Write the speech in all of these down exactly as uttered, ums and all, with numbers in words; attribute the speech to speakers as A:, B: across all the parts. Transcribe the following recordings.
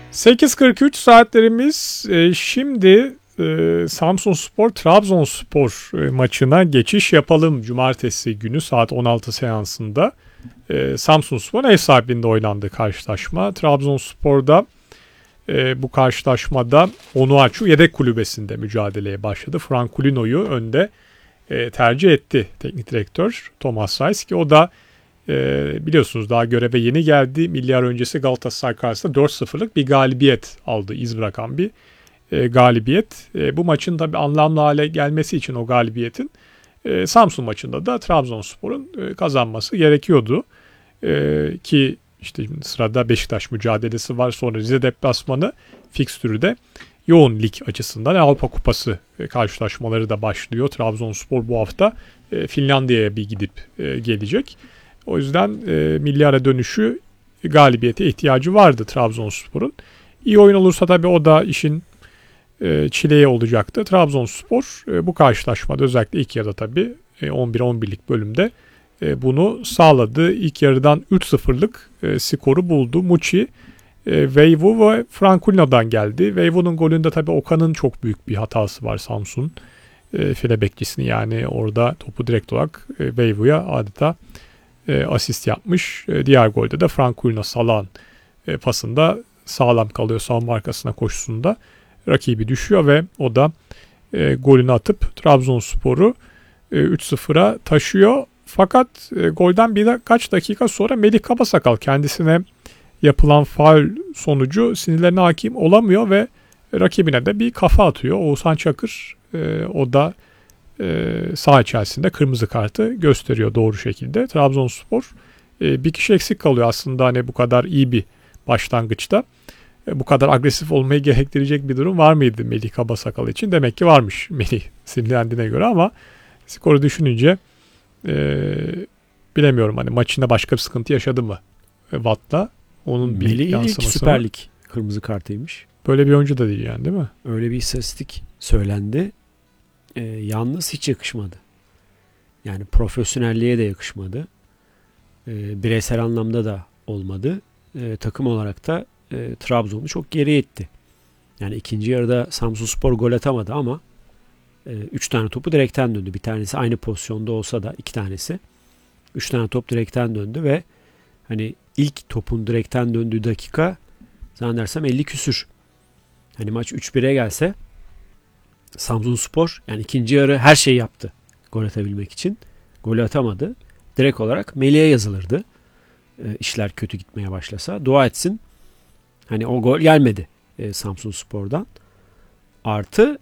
A: sekiz kırk üç saatlerimiz. E, şimdi e, Samsunspor Trabzonspor e, maçına geçiş yapalım. Cumartesi günü saat on altı seansında e, Samsunspor ev sahipliğinde oynandı karşılaşma. Trabzonspor'da e, bu karşılaşmada Onuachu yedek kulübesinde mücadeleye başladı. Frankulino'yu önde e, tercih etti teknik direktör Thomas Reis, ki o da Ee, biliyorsunuz daha göreve yeni geldi. Milyar öncesi Galatasaray karşısında dört sıfırlık bir galibiyet aldı. İz bırakan bir e, galibiyet. E, bu maçın tabii anlamlı hale gelmesi için o galibiyetin e, Samsun maçında da Trabzonspor'un e, kazanması gerekiyordu. E, ki işte sırada Beşiktaş mücadelesi var. Sonra Rize deplasmanı fikstürü de yoğun lig açısından. Avrupa Kupası e, karşılaşmaları da başlıyor. Trabzonspor bu hafta e, Finlandiya'ya bir gidip e, gelecek. O yüzden e, milyara dönüşü galibiyete ihtiyacı vardı Trabzonspor'un. İyi oyun olursa tabii o da işin e, çileye olacaktı. Trabzonspor e, bu karşılaşmada özellikle ilk yarıda tabii e, on bir on birlik bölümde e, bunu sağladı. İlk yarıdan üç sıfırlık e, skoru buldu. Muçi, e, Veyvu ve Frankulino'dan geldi. Veyvu'nun golünde tabii Okan'ın çok büyük bir hatası var Samsun e, file bekçisini, yani orada topu direkt olarak e, Veyvu'ya adeta E, asist yapmış. E, diğer golde de Frankulino Salah'ın e, pasında sağlam kalıyor. Savunma arkasına koşusunda rakibi düşüyor ve o da e, golünü atıp Trabzonspor'u e, üç sıfıra taşıyor. Fakat e, golden birkaç dakika sonra Melih Kabasakal kendisine yapılan faul sonucu sinirlerine hakim olamıyor ve rakibine de bir kafa atıyor. Oğuzhan Çakır e, o da Ee, saha içerisinde kırmızı kartı gösteriyor doğru şekilde. Trabzonspor e, bir kişi eksik kalıyor aslında, hani bu kadar iyi bir başlangıçta e, bu kadar agresif olmayı gerektirecek bir durum var mıydı Melih Kabasakal için? Demek ki varmış Melih sinirlendiğine göre, ama skoru düşününce e, bilemiyorum, hani maçında başka bir sıkıntı yaşadı mı e, Watt'la, onun bir
B: Melih
A: yansıması
B: ilk Süper Lig kırmızı kartıymış.
A: Böyle bir oyuncu da değil yani, değil mi?
B: Öyle bir istatistik söylendi. Ee, yalnız hiç yakışmadı. Yani profesyonelliğe de yakışmadı. Ee, bireysel anlamda da olmadı. Ee, takım olarak da e, Trabzon'u çok geri etti. Yani ikinci yarıda Samsunspor gol atamadı ama e, üç tane topu direkten döndü. Bir tanesi aynı pozisyonda olsa da iki tanesi. Üç tane top direkten döndü ve hani ilk topun direkten döndüğü dakika zannedersem elli küsür. Hani maç üç bire gelse Samsunspor yani ikinci yarı her şeyi yaptı gol atabilmek için. Golü atamadı. Direkt olarak Melih'e yazılırdı. E, işler kötü gitmeye başlasa. Dua etsin. Hani o gol gelmedi e, Samsunspor'dan. Artı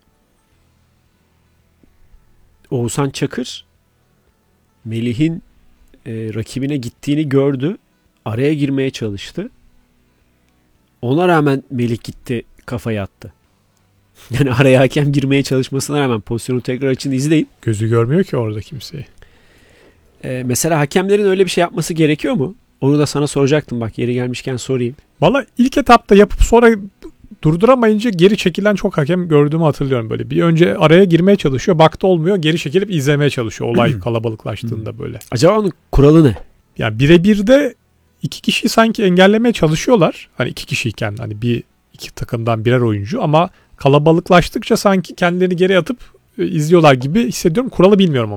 B: Oğuzhan Çakır Melih'in e, rakibine gittiğini gördü. Araya girmeye çalıştı. Ona rağmen Melih gitti, kafayı attı. Yani araya hakem girmeye çalışmasına rağmen pozisyonu tekrar açın izleyin.
A: Gözü görmüyor ki orada kimseyi.
B: Ee, mesela hakemlerin öyle bir şey yapması gerekiyor mu? Onu da sana soracaktım, bak yeri gelmişken sorayım.
A: Valla ilk etapta yapıp sonra durduramayınca geri çekilen çok hakem gördüğümü hatırlıyorum böyle. Bir önce araya girmeye çalışıyor, baktı olmuyor, geri çekilip izlemeye çalışıyor olay kalabalıklaştığında böyle.
B: Acaba onun kuralı ne?
A: Yani birebir de iki kişi sanki engellemeye çalışıyorlar. Hani iki kişiyken hani bir iki takımdan birer oyuncu, ama kalabalıklaştıkça sanki kendilerini geri atıp e, izliyorlar gibi hissediyorum. Kuralı bilmiyorum.